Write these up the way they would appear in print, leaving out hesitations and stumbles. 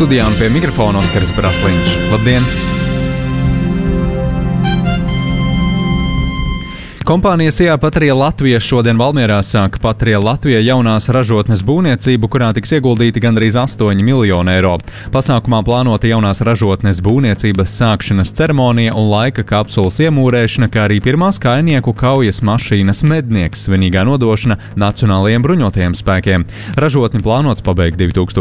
Studijā un pie mikrofona Oskars Brasliņš. Labdien! Kompānija Sijā Patria Latvija šodien Valmierā sāk Patria Latvija jaunās ražotnes būvniecību, kurā tiks ieguldīti gandrīz 8 miljoni eiro. Pasākumā plānota jaunās ražotnes būvniecības sākšanas ceremonija un laika kapsulas iemūrēšana, kā arī pirmās kainieku kaujas mašīnas mednieks svinīgā nodošana Nacionālajiem bruņotajiem spēkiem. Ražotni plānots pabeigt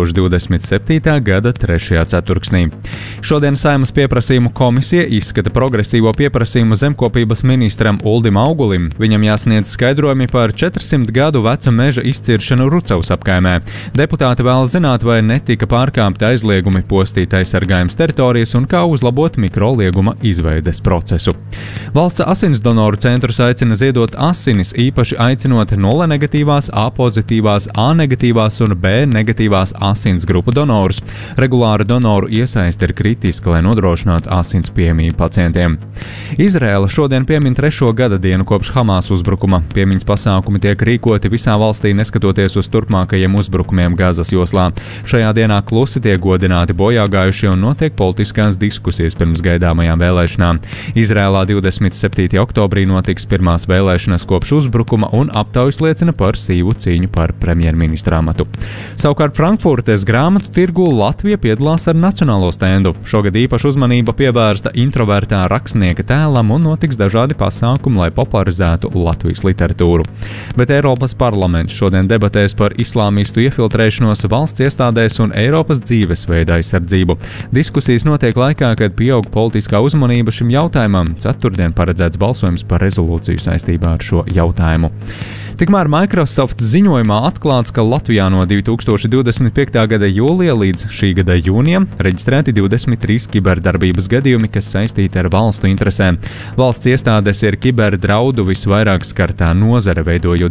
2027. gada 3. ceturksnī. Šodien Saeimas pieprasījumu komisija izskata progresīvo pieprasījumu zemkopības ministram Uldim Augulim. Viņam jāsniedz skaidrojumi par 400 gadu veca meža izciršanu Rucavas apkaimē. Deputāti vēlas zināt, vai netika pārkāpti aizliegumi postīt aizsargājums teritorijas un kā uzlabot mikrolieguma izveides procesu. Valsts asinsdonoru centrus aicina ziedot asinis, īpaši aicinot 0 negatīvās, A pozitīvās, A negatīvās un B negatīvās asins grupu donorus. Regulāra donoru iesaiste ir kritiska, lai nodrošinātu asins pieejamību pacientiem. Izraēla šodien piemin 3. gada dienu kopš Hamas uzbrukuma. Piemiņas pasākumi tiek rīkoti visā valstī, neskatoties uz turpmākajiem uzbrukumiem Gazas joslā. Šajā dienā klusi tiek godināti bojāgājušie un notiek politiskās diskusijas pirms gaidāmajām vēlēšanām. Izrēlā 27. oktobrī notiks pirmās vēlēšanas kopš uzbrukuma un aptaujas liecina par sīvu cīņu par premjerministra amatu. Savukārt Frankfurtes grāmatu tirgū Latvija piedalās ar nacionālo stendu. Šogad īpaša uzmanība pievērsta introvertā rakstnieka tēlam un notiks dažādi pasākumi, lai popularizētu Latvijas literatūru. Bet Eiropas parlaments šodien debatēs par islāmistu iefiltrēšanos valsts iestādēs un Eiropas dzīvesveida aizsardzību. Diskusijas notiek laikā, kad pieaug politiskā uzmanība šim jautājumam. Ceturtdien paredzēts balsojums par rezolūciju saistībā ar šo jautājumu. Tikmēr Microsoft ziņojumā atklāts, ka Latvijā no 2025. gada jūlija līdz šī gada jūnijam reģistrēti 23 kiberdarbības gadījumi, kas saistīti ar valstu interesēm. Valsts iestādes ir kiberdraudu visvairāk skartā nozare, veidojot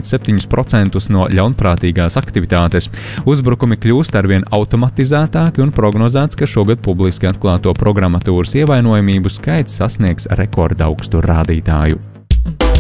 27% no ļaunprātīgās aktivitātes. Uzbrukumi kļūst arvien automatizētāki un prognozēts, ka šogad publiski atklāto programmatūras ievainojamību skaits sasniegs rekordaugstu rādītāju.